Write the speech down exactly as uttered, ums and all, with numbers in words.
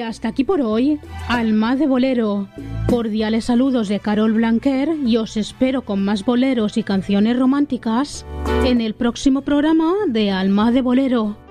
hasta aquí por hoy, Alma de Bolero. Cordiales saludos de Carol Blanquer y os espero con más boleros y canciones románticas en el próximo programa de Alma de Bolero.